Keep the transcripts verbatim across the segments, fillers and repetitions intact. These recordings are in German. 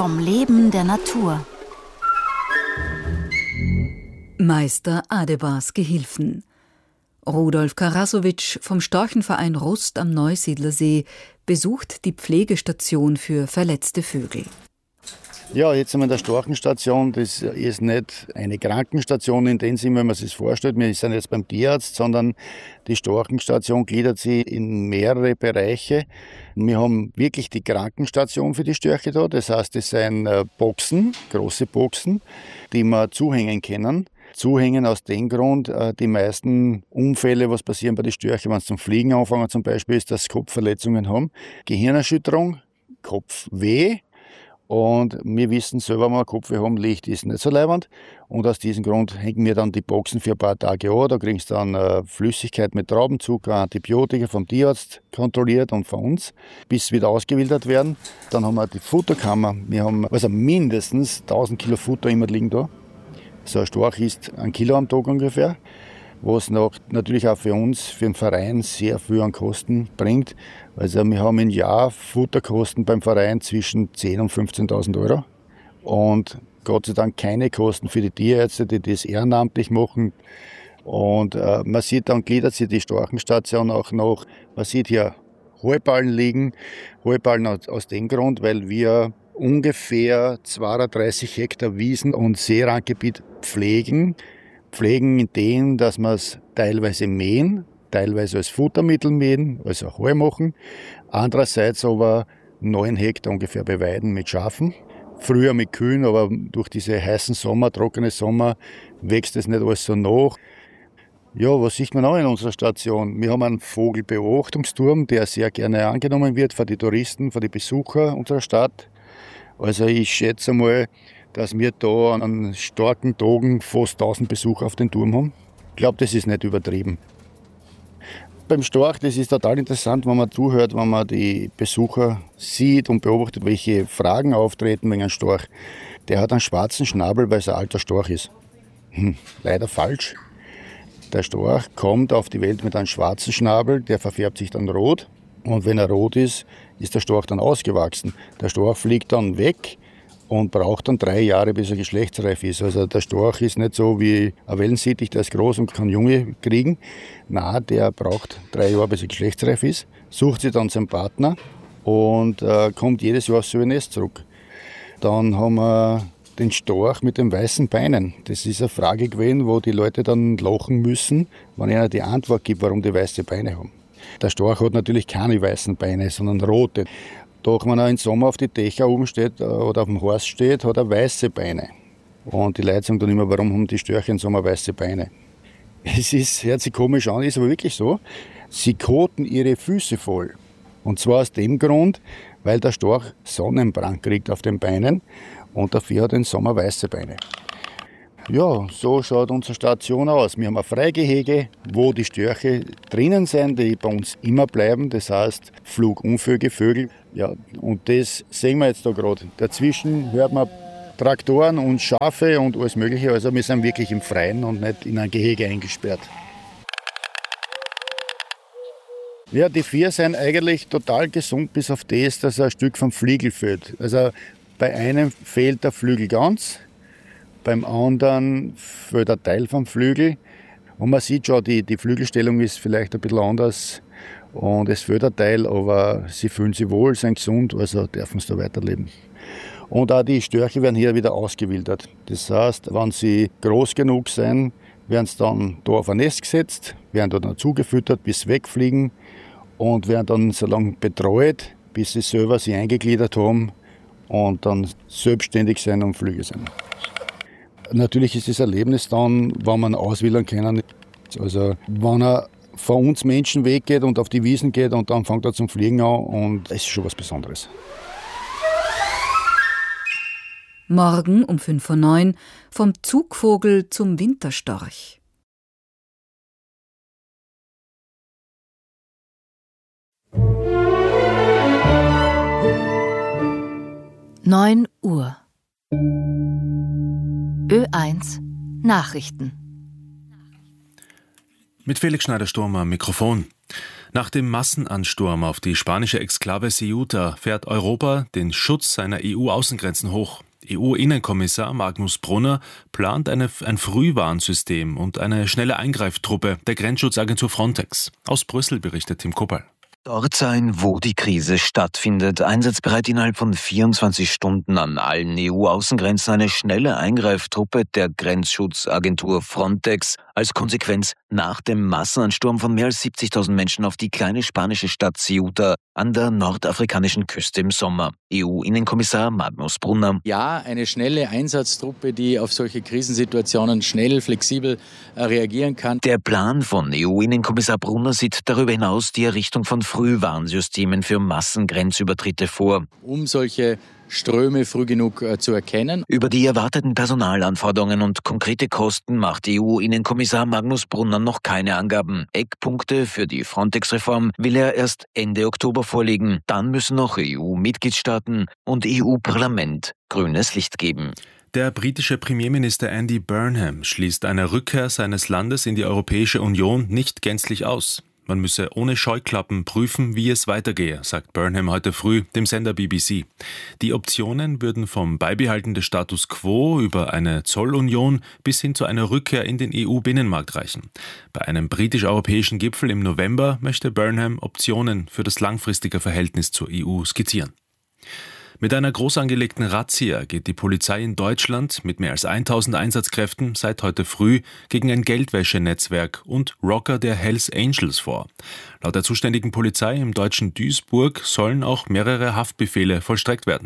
vom Leben der Natur. Meister Adebars Gehilfen. Rudolf Karasowitsch vom Storchenverein Rust am Neusiedlersee besucht die Pflegestation für verletzte Vögel. Ja, jetzt sind wir in der Storchenstation. Das ist nicht eine Krankenstation in dem Sinne, wenn man sich das vorstellt. Wir sind jetzt beim Tierarzt, sondern die Storchenstation gliedert sich in mehrere Bereiche. Wir haben wirklich die Krankenstation für die Störche da. Das heißt, das sind Boxen, große Boxen, die wir zuhängen können. Zuhängen aus dem Grund, die meisten Unfälle, was passieren bei den Störchen, wenn sie zum Fliegen anfangen zum Beispiel, ist, dass sie Kopfverletzungen haben. Gehirnerschütterung, Kopfweh. Und wir wissen selber, wenn wir Kopfweh haben, Licht ist nicht so leibend. Und aus diesem Grund hängen wir dann die Boxen für ein paar Tage an. Da kriegst du dann äh, Flüssigkeit mit Traubenzucker, Antibiotika vom Tierarzt kontrolliert und von uns, bis sie wieder ausgewildert werden. Dann haben wir die Futterkammer. Wir haben also mindestens tausend Kilo Futter immer liegen da. So ein Storch isst ein Kilo am Tag ungefähr, was noch natürlich auch für uns, für den Verein sehr viel an Kosten bringt. Also wir haben im Jahr Futterkosten beim Verein zwischen zehntausend und fünfzehntausend Euro und Gott sei Dank keine Kosten für die Tierärzte, die das ehrenamtlich machen. Und äh, man sieht, dann gliedert sich die Storchenstation auch noch, man sieht hier Heuballen liegen, Heuballen aus, aus dem Grund, weil wir ungefähr zweiunddreißig Hektar Wiesen- und Seerandgebiet pflegen. Pflegen in dem, dass wir es teilweise mähen, teilweise als Futtermittel mähen, also Heu machen. Andererseits aber neun Hektar ungefähr beweiden mit Schafen. Früher mit Kühen, aber durch diese heißen Sommer, trockene Sommer, wächst es nicht alles so nach. Ja, was sieht man auch in unserer Station? Wir haben einen Vogelbeobachtungsturm, der sehr gerne angenommen wird von den Touristen, von den Besuchern unserer Stadt. Also ich schätze mal, dass wir da an starken Tagen fast tausend Besucher auf den Turm haben. Ich glaube, das ist nicht übertrieben. Beim Storch, das ist total interessant, wenn man zuhört, wenn man die Besucher sieht und beobachtet, welche Fragen auftreten wegen einem Storch. Der hat einen schwarzen Schnabel, weil es ein alter Storch ist. Hm, leider falsch. Der Storch kommt auf die Welt mit einem schwarzen Schnabel, der verfärbt sich dann rot. Und wenn er rot ist, ist der Storch dann ausgewachsen. Der Storch fliegt dann weg und braucht dann drei Jahre, bis er geschlechtsreif ist. Also der Storch ist nicht so wie ein Wellensittich, der ist groß und kann Junge kriegen. Nein, der braucht drei Jahre, bis er geschlechtsreif ist, sucht sich dann seinen Partner und äh, kommt jedes Jahr aufs Nest zurück. Dann haben wir den Storch mit den weißen Beinen. Das ist eine Frage gewesen, wo die Leute dann lachen müssen, wenn einer die Antwort gibt, warum die weiße Beine haben. Der Storch hat natürlich keine weißen Beine, sondern rote. Doch wenn er im Sommer auf die Dächer oben steht oder auf dem Horst steht, hat er weiße Beine. Und die Leute sagen dann immer, warum haben die Störche im Sommer weiße Beine? Es ist, hört sich komisch an, ist aber wirklich so. Sie koten ihre Füße voll. Und zwar aus dem Grund, weil der Storch Sonnenbrand kriegt auf den Beinen und dafür hat er im Sommer weiße Beine. Ja, so schaut unsere Station aus. Wir haben ein Freigehege, wo die Störche drinnen sind, die bei uns immer bleiben. Das heißt flugunfähige Vögel. Ja, und das sehen wir jetzt da gerade. Dazwischen hört man Traktoren und Schafe und alles Mögliche. Also wir sind wirklich im Freien und nicht in ein Gehege eingesperrt. Ja, die vier sind eigentlich total gesund, bis auf das, dass ein Stück vom Flügel fehlt. Also bei einem fehlt der Flügel ganz. Beim anderen fehlt ein Teil vom Flügel. Und man sieht schon, die, die Flügelstellung ist vielleicht ein bisschen anders. Und es fehlt ein Teil, aber sie fühlen sich wohl, sind gesund, also dürfen sie da weiterleben. Und auch die Störche werden hier wieder ausgewildert. Das heißt, wenn sie groß genug sind, werden sie dann da auf ein Nest gesetzt, werden dann zugefüttert, bis sie wegfliegen und werden dann so lange betreut, bis sie selber sich eingegliedert haben und dann selbstständig sein und Flüge sind. Natürlich ist das Erlebnis dann, wenn man auswildern kann. Also wenn er von uns Menschen weggeht und auf die Wiesen geht und dann fängt er zum Fliegen an und das ist schon was Besonderes. Morgen um fünf Uhr neun vom Zugvogel zum Winterstorch. neun Uhr. Ö eins Nachrichten. Mit Felix Schneider-Sturm am Mikrofon. Nach dem Massenansturm auf die spanische Exklave Ceuta fährt Europa den Schutz seiner E U-Außengrenzen hoch. E U-Innenkommissar Magnus Brunner plant eine, ein Frühwarnsystem und eine schnelle Eingreiftruppe der Grenzschutzagentur Frontex. Aus Brüssel berichtet Tim Kuppel. Dort sein, wo die Krise stattfindet, einsatzbereit innerhalb von vierundzwanzig Stunden an allen E U-Außengrenzen eine schnelle Eingreiftruppe der Grenzschutzagentur Frontex. Als Konsequenz nach dem Massenansturm von mehr als siebzigtausend Menschen auf die kleine spanische Stadt Ceuta an der nordafrikanischen Küste im Sommer. E U-Innenkommissar Magnus Brunner. Ja, eine schnelle Einsatztruppe, die auf solche Krisensituationen schnell, flexibel äh, reagieren kann. Der Plan von E U-Innenkommissar Brunner sieht darüber hinaus die Errichtung von Frühwarnsystemen für Massengrenzübertritte vor. Um solche Ströme früh genug äh, zu erkennen. Über die erwarteten Personalanforderungen und konkrete Kosten macht E U-Innenkommissar Magnus Brunner noch keine Angaben. Eckpunkte für die Frontex-Reform will er erst Ende Oktober vorlegen. Dann müssen noch E U-Mitgliedstaaten und E U-Parlament grünes Licht geben. Der britische Premierminister Andy Burnham schließt eine Rückkehr seines Landes in die Europäische Union nicht gänzlich aus. Man müsse ohne Scheuklappen prüfen, wie es weitergehe, sagt Burnham heute früh dem Sender B B C. Die Optionen würden vom Beibehalten des Status quo über eine Zollunion bis hin zu einer Rückkehr in den E U-Binnenmarkt reichen. Bei einem britisch-europäischen Gipfel im November möchte Burnham Optionen für das langfristige Verhältnis zur E U skizzieren. Mit einer groß angelegten Razzia geht die Polizei in Deutschland mit mehr als tausend Einsatzkräften seit heute früh gegen ein Geldwäschenetzwerk und Rocker der Hells Angels vor. Laut der zuständigen Polizei im deutschen Duisburg sollen auch mehrere Haftbefehle vollstreckt werden.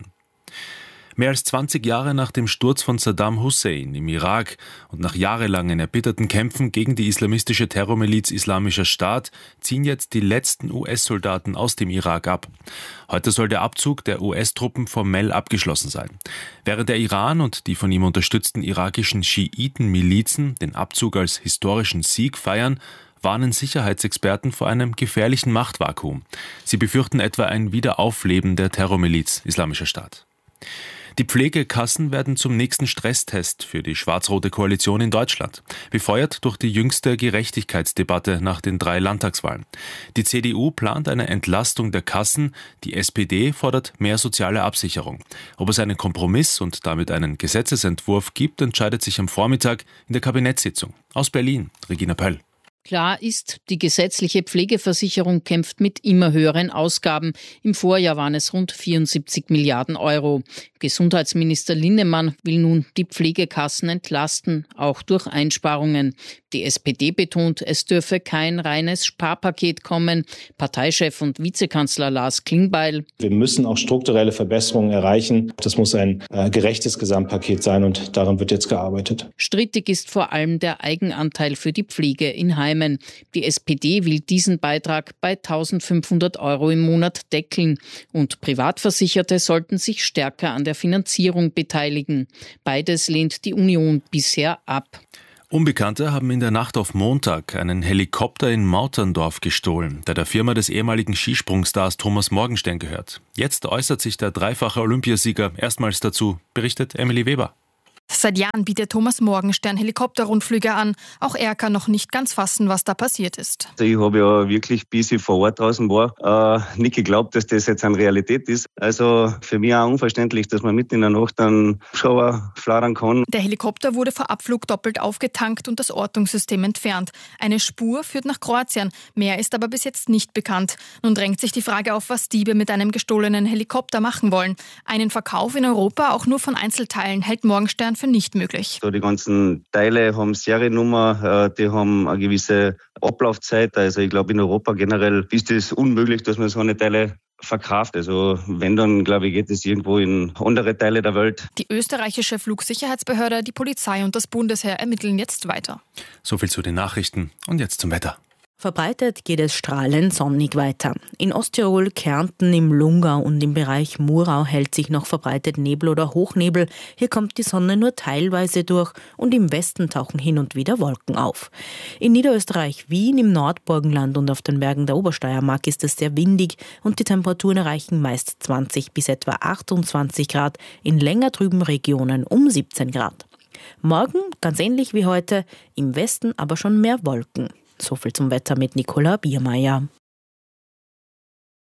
Mehr als zwanzig Jahre nach dem Sturz von Saddam Hussein im Irak und nach jahrelangen erbitterten Kämpfen gegen die islamistische Terrormiliz Islamischer Staat ziehen jetzt die letzten U S-Soldaten aus dem Irak ab. Heute soll der Abzug der U S-Truppen formell abgeschlossen sein. Während der Iran und die von ihm unterstützten irakischen Schiiten-Milizen den Abzug als historischen Sieg feiern, warnen Sicherheitsexperten vor einem gefährlichen Machtvakuum. Sie befürchten etwa ein Wiederaufleben der Terrormiliz Islamischer Staat. Die Pflegekassen werden zum nächsten Stresstest für die schwarz-rote Koalition in Deutschland, befeuert durch die jüngste Gerechtigkeitsdebatte nach den drei Landtagswahlen. Die C D U plant eine Entlastung der Kassen, die S P D fordert mehr soziale Absicherung. Ob es einen Kompromiss und damit einen Gesetzesentwurf gibt, entscheidet sich am Vormittag in der Kabinettssitzung. Aus Berlin, Regina Pöll. Klar ist, die gesetzliche Pflegeversicherung kämpft mit immer höheren Ausgaben. Im Vorjahr waren es rund vierundsiebzig Milliarden Euro. Gesundheitsminister Linnemann will nun die Pflegekassen entlasten, auch durch Einsparungen. Die S P D betont, es dürfe kein reines Sparpaket kommen. Parteichef und Vizekanzler Lars Klingbeil. Wir müssen auch strukturelle Verbesserungen erreichen. Das muss ein äh, gerechtes Gesamtpaket sein und daran wird jetzt gearbeitet. Strittig ist vor allem der Eigenanteil für die Pflege in Heimen. Die S P D will diesen Beitrag bei eintausendfünfhundert Euro im Monat deckeln und Privatversicherte sollten sich stärker an der Finanzierung beteiligen. Beides lehnt die Union bisher ab. Unbekannte haben in der Nacht auf Montag einen Helikopter in Mauterndorf gestohlen, der der Firma des ehemaligen Skisprungstars Thomas Morgenstern gehört. Jetzt äußert sich der dreifache Olympiasieger erstmals dazu, berichtet Emily Weber. Seit Jahren bietet Thomas Morgenstern Helikopterrundflüge an. Auch er kann noch nicht ganz fassen, was da passiert ist. Also ich habe ja wirklich, bis ich vor Ort draußen war, äh, nicht geglaubt, dass das jetzt eine Realität ist. Also für mich auch unverständlich, dass man mitten in der Nacht einen Schauer flattern kann. Der Helikopter wurde vor Abflug doppelt aufgetankt und das Ortungssystem entfernt. Eine Spur führt nach Kroatien. Mehr ist aber bis jetzt nicht bekannt. Nun drängt sich die Frage auf, was Diebe mit einem gestohlenen Helikopter machen wollen. Einen Verkauf in Europa, auch nur von Einzelteilen, hält Morgenstern für nicht möglich. So, die ganzen Teile haben Seriennummer, die haben eine gewisse Ablaufzeit. Also ich glaube, in Europa generell ist es unmöglich, dass man so eine Teile verkauft. Also wenn, dann glaube ich, geht es irgendwo in andere Teile der Welt. Die österreichische Flugsicherheitsbehörde, die Polizei und das Bundesheer ermitteln jetzt weiter. So viel zu den Nachrichten und jetzt zum Wetter. Verbreitet geht es strahlend sonnig weiter. In Osttirol, Kärnten, im Lungau und im Bereich Murau hält sich noch verbreitet Nebel oder Hochnebel. Hier kommt die Sonne nur teilweise durch und im Westen tauchen hin und wieder Wolken auf. In Niederösterreich, Wien, im Nordburgenland und auf den Bergen der Obersteiermark ist es sehr windig und die Temperaturen erreichen meist zwanzig bis etwa achtundzwanzig Grad, in länger trüben Regionen um siebzehn Grad. Morgen, ganz ähnlich wie heute, im Westen aber schon mehr Wolken. So viel zum Wetter mit Nicola Biermeier.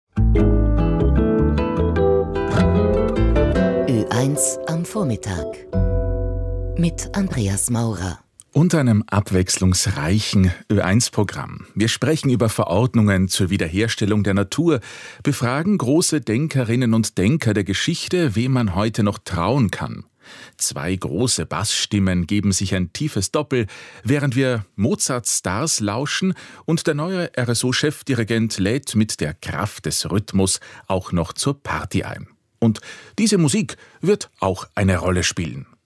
Ö eins am Vormittag mit Andreas Maurer. Und einem abwechslungsreichen Ö eins Programm. Wir sprechen über Verordnungen zur Wiederherstellung der Natur, befragen große Denkerinnen und Denker der Geschichte, wem man heute noch trauen kann. Zwei große Bassstimmen geben sich ein tiefes Doppel, während wir Mozarts Stars lauschen und der neue R S O-Chefdirigent lädt mit der Kraft des Rhythmus auch noch zur Party ein. Und diese Musik wird auch eine Rolle spielen.